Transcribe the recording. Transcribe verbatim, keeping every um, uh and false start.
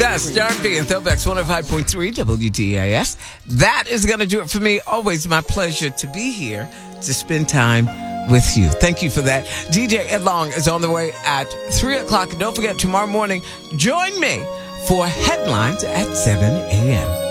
That's John B. and Throwbacks one oh five point three W D A S. That is going to do it for me. Always my pleasure to be here to spend time with you. Thank you for that. D J Ed Long is on the way at three o'clock. And don't forget, tomorrow morning, join me for headlines at seven a.m.